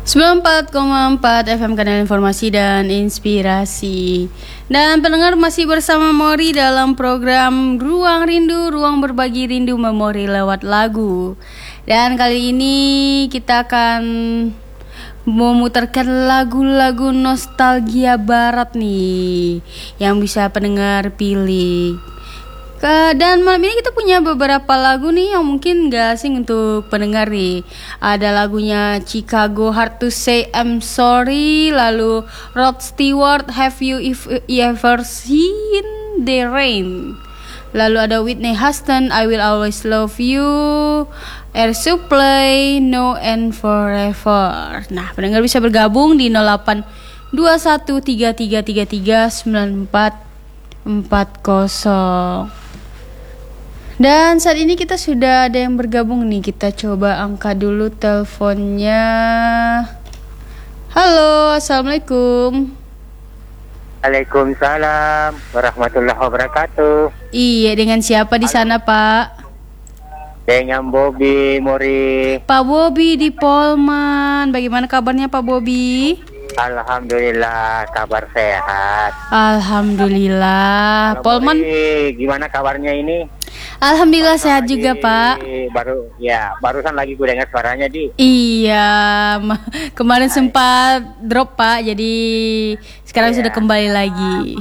94,4 FM Kanal Informasi dan Inspirasi. Dan pendengar masih bersama Mori dalam program Ruang Rindu, Ruang Berbagi Rindu Memori lewat lagu. Dan kali ini kita akan memutarkan lagu-lagu nostalgia barat nih yang bisa pendengar pilih. Dan malam ini kita punya beberapa lagu nih yang mungkin gak asing untuk pendengar nih. Ada lagunya Chicago Hard to Say I'm Sorry, lalu Rod Stewart Have You Ever Seen the Rain, lalu ada Whitney Houston I Will Always Love You, Air Supply No and Forever. Nah, pendengar bisa bergabung di 082133339440. Dan saat ini kita sudah ada yang bergabung nih. Kita coba angkat dulu teleponnya. Halo, assalamualaikum. Waalaikumsalam warahmatullahi wabarakatuh. Iya, dengan siapa di sana, Pak? Dengan Bobby Mori. Pak Bobby di Polman. Bagaimana kabarnya Pak Bobby? Alhamdulillah, kabar sehat. Alhamdulillah. Polman, gimana kabarnya ini? alhamdulillah sehat juga, Pak. Barusan lagi gue dengar suaranya di. Iya, kemarin sempat drop, Pak. Jadi sekarang sudah kembali lagi.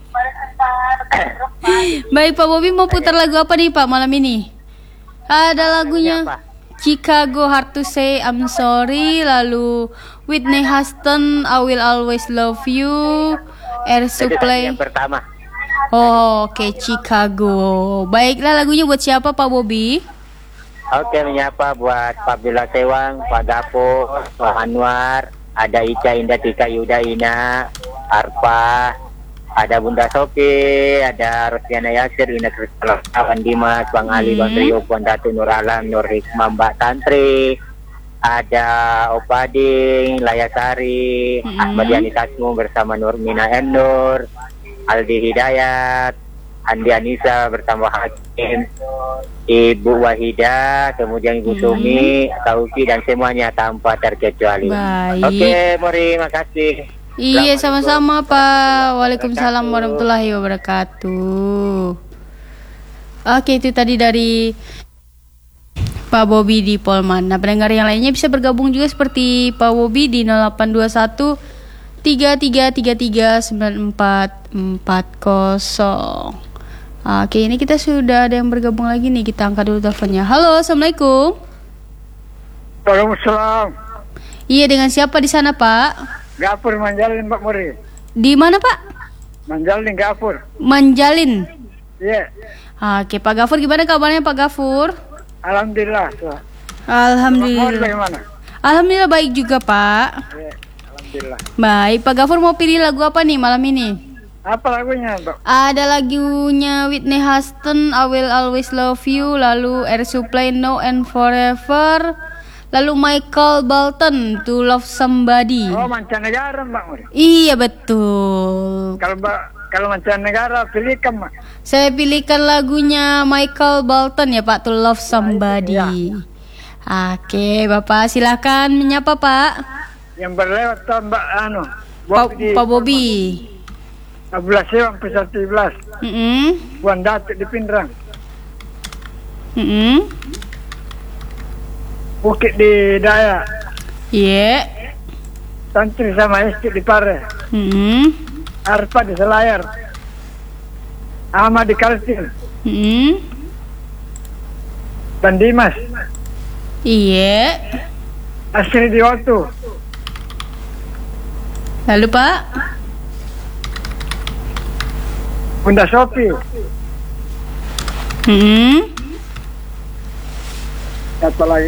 Baik, Pak Bobby mau putar lagu apa nih, Pak, malam ini? Ada lagunya Chicago Hard to Say I'm Sorry, lalu Whitney Houston I Will Always Love You, Air Supply. Yang pertama. Oh, oke, Chicago. Baiklah, lagunya buat siapa, Pak Bobby? Oke, menyapa buat Pak Bila Tewang, Pak Gapo, Pak Anwar, ada Ica Indah Tika Yudaina, Arpa, ada Bunda Sopi, ada Rosiana Yasir, Ina Kristal, Awan Dimas, Bang Ali, Bang Trio, Puan Datu, Nur Alam, Nur Hikmah, Mbak Tantri, ada Opading, Layasari, Ahmad Yani Tasmu bersama Nurmina Nur, Aldi Hidayat, Andi Anissa bersama Hakim, Ibu Wahida, kemudian Ibu Tumi, Taufi, dan semuanya tanpa terkecuali. Baik. Oke, Mori, makasih. Iya, sama-sama, Pak. Waalaikumsalam warahmatullahi wabarakatuh. Oke, itu tadi dari Pak Bobby di Polman. Nah, pendengar yang lainnya bisa bergabung juga seperti Pak Bobby di 0821 33339440. Oke, ini kita sudah ada yang bergabung lagi nih. Kita angkat dulu teleponnya. Halo, assalamualaikum. Waalaikumsalam. Iya, dengan siapa di sana, Pak? Gafur Manjalin, Pak Mori. Di mana, Pak? Manjalin Gafur. Manjalin. Iya. Oke, Pak Gafur, gimana kabarnya Pak Gafur? Alhamdulillah. Alhamdulillah. Pak Mori bagaimana? Alhamdulillah baik juga, Pak. Iya, alhamdulillah. Baik, Pak Gafur mau pilih lagu apa nih malam ini? Apa lagunya, Pak? Ada lagunya Whitney Houston I Will Always Love You, lalu Air Supply No and Forever, lalu Michael Bolton To Love Somebody. Oh, mancanegara, Pak Mori. Iya, betul. Kalau mancanegara pilihkan, Pak. Saya pilihkan lagunya Michael Bolton ya, Pak, To Love Somebody. Ya. Oke, Bapak silakan menyapa, Pak. Yang berlewat tahun Mbak Pak Bobby. 12 sampai 11. Buan Datuk di Pindrang. Bukit di Daya. Iya. Tantri sama Esti di Pare. Arpa di Selayar. Ahmad di Kaltim. Dan Dimas. Iya. Asri di Watu. Lalu, Pak? Bunda Sopi. Siapa lagi?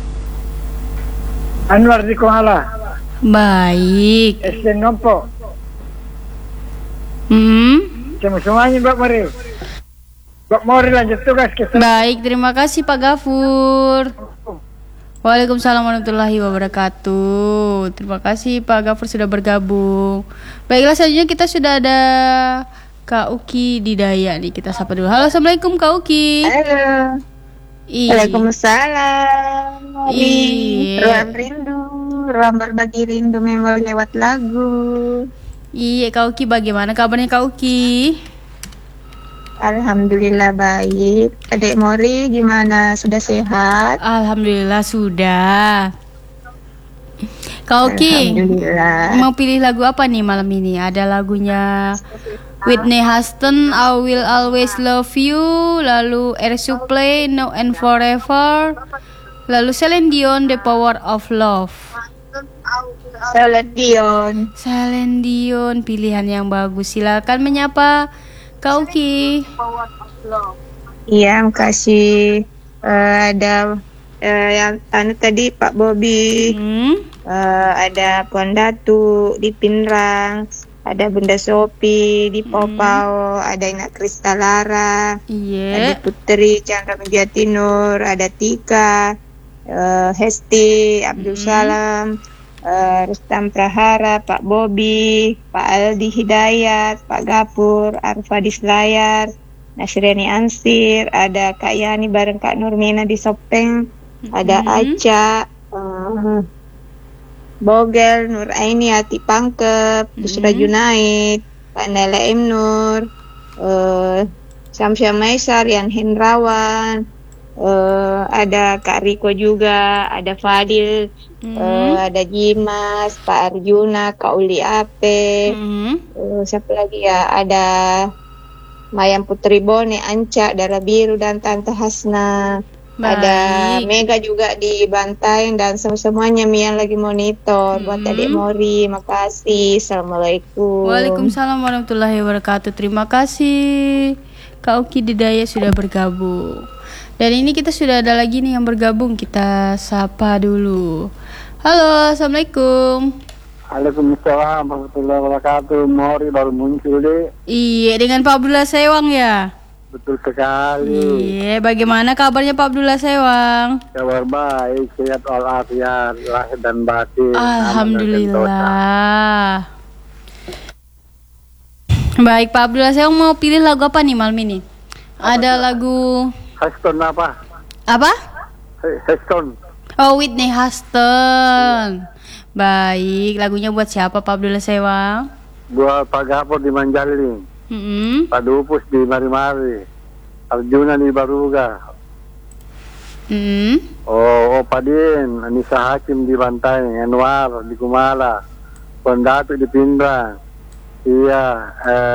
Anwar di Kohala. Baik. Esti Nompo. Semuanya Mbak Mori. Mbak Mori lanjut tugas kita. Baik, terima kasih Pak Gafur. Waalaikumsalam warahmatullahi wabarakatuh. Terima kasih Pak Gafur sudah bergabung. Baiklah, selanjutnya kita sudah ada Kak Uki di Daya nih, kita sapa dulu. Halo, assalamualaikum Kak Uki. Halo. Waalaikumsalam. Ruang Rindu, ruang berbagi rindu memori lewat lagu. Iya, Kak Uki, bagaimana kabarnya Kak Uki? Alhamdulillah baik. Adik Mori gimana? Sudah sehat? Alhamdulillah sudah. Kak Uki, Alhamdulillah. mau pilih lagu apa nih malam ini? Ada lagunya Whitney Houston, I Will Always Love You, lalu Air Supply, Now and Forever, lalu Celine Dion, The Power of Love. Celine Dion. Celine Dion, pilihan yang bagus. Silakan menyapa Kak Uki. Iya, makasih. Ada yang tadi Pak Bobi. Ada Puan Datu di Pinrang, ada Bunda Sopi di Popao, ada Ina Kristalara, ada Putri Chandra Menjati Nur, ada Tika, Hesti, Abdul Salam, Rustam Prahara, Pak Bobi, Pak Aldi Hidayat, Pak Gapur, Arfa di Selayar, Nasriani Ansir, ada Kak Yani bareng Kak Nurmina di Sopeng, ada Aca, Bogel, Nur Aini, Ati Pangkep, Busra Junaid, Pak Nela M. Nur, Syamsia Maisar, Yan Hendrawan, ada Kak Riko juga, ada Fadil, ada Jimas, Pak Arjuna, Kak Uli Ape, siapa lagi ya, ada Mayang Putri Bone, Anca, Dara Biru, dan Tante Hasna. Ada Mega juga di Bantai dan semuanya yang lagi monitor. Buat Adik Mori, makasih. Assalamualaikum. Waalaikumsalam warahmatullahi wabarakatuh. Terima kasih Kak Uki Didaya sudah bergabung. Dan ini kita sudah ada lagi nih yang bergabung. Kita sapa dulu. Halo, Assalamualaikum. Waalaikumsalam warahmatullahi wabarakatuh. Mori baru muncul deh. Iya, dengan Pak Abdullah Sewang ya. Betul sekali. Iya, bagaimana kabarnya Pak Abdullah Sewang? Kabar baik, sehat walafiat, lahir dan batin. Alhamdulillah. Baik, Pak Abdullah Sewang mau pilih lagu apa nih malam ini? Ada lagu Houston apa? apa? Houston. Oh, Whitney Houston. Baik, lagunya buat siapa Pak Abdullah Sewang? Buat Pak Gapur di Manjali. Pak Dupus di Mari-Mari, Arjuna di Baruga, oh Padin, Anissa Hakim di Bantai, Anwar di Kumala, Pondatu di Pindrang, iya,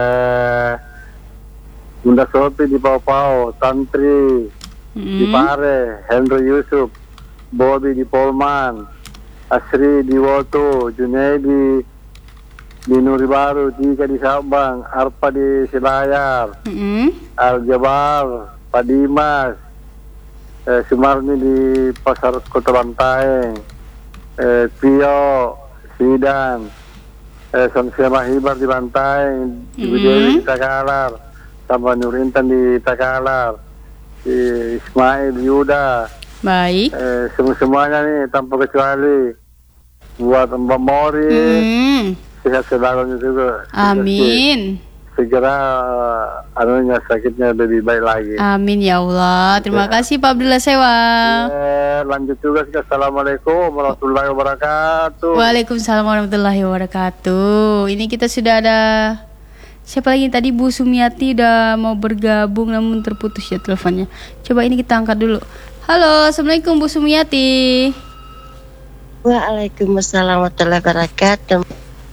Bunda Sopi di Pau-Pau, Tantri di Pare, Henry Yusuf, Bobby di Polman, Asri di Woto, Junaidi di Nuri Baru, Tika di Sabang, Arpa di Selayar, Al-Jabar, Pak Dimas, Sumarni di Pasar Kota Bantai, Tio, Sidan, Samsia Mahibar di Bantai, Ibu Dewi di Takalar, sama Nurintan di Takalar, Ismail Yuda. Baik. Semuanya nih tanpa kecuali buat Mbak Mori. Sehat selalu juga. Amin. Segera sakitnya lebih baik lagi. Amin ya Allah. Terima kasih Pak Abdullah Sewang. Lanjut juga. Assalamualaikum warahmatullahi wabarakatuh. Waalaikumsalam warahmatullahi wabarakatuh. Ini kita sudah ada siapa lagi tadi? Bu Sumiati udah mau bergabung namun terputus ya teleponnya. Coba ini kita angkat dulu. Halo, Assalamualaikum Bu Sumiati. Waalaikumsalam warahmatullahi wabarakatuh.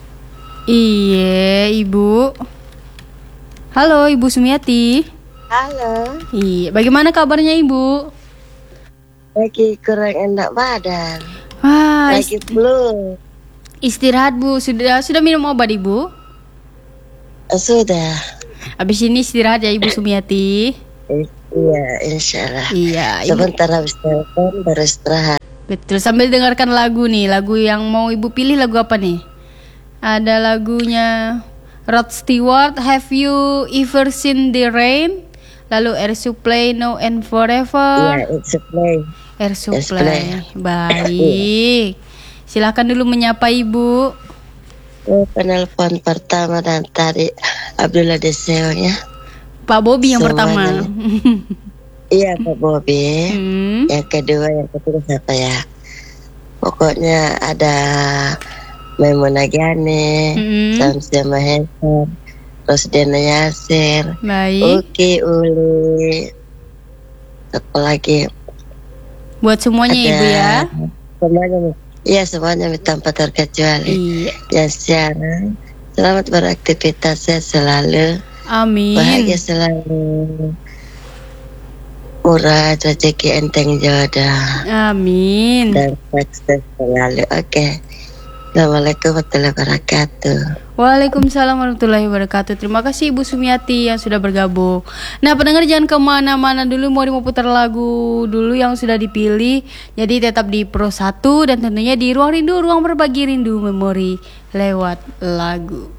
Iya, Ibu. Halo, Ibu Sumiati. Halo. Iya, bagaimana kabarnya Ibu? Lagi kurang enak badan. Wah, Lagi flu. istirahat Bu. Sudah minum obat Ibu? Sudah. Habis ini istirahat ya Ibu Sumiati. Iya, insya Allah. Iya, Ibu. Sebentar habis telepon baru istirahat. Betul, sambil dengarkan lagu nih. Lagu yang mau Ibu pilih lagu apa nih? Ada lagunya Rod Stewart, Have You Ever Seen the Rain? Lalu Air Supply, Now and Forever. Iya, Air Supply. Air Supply. Baik. Silakan dulu menyapa Ibu. Penelpon pertama dan tadi Abdullah Deseo ya. Pak Bobi yang Semuanya. pertama. Iya Pak Bobi. Yang kedua, yang ketiga siapa ya? Pokoknya ada Maimuna Gane, Samsia Mahesa, Rosdena Yasir, Baik. Uki Uli, apa lagi? Buat semuanya Ibu ya. Semuanya, iya semuanya tanpa terkecuali. Iya. Yang siaran, selamat beraktivitasnya selalu. Amin. Bahagia selalu. Murah rezeki enteng jodoh. Amin. Dan sukses selalu. Oke. Assalamualaikum warahmatullahi wabarakatuh. Waalaikumsalam warahmatullahi wabarakatuh. Terima kasih Ibu Sumiati yang sudah bergabung. Nah pendengar jangan kemana-mana dulu, mau putar lagu dulu yang sudah dipilih. Jadi tetap di Pro 1 dan tentunya di Ruang Rindu, ruang berbagi rindu memori lewat lagu.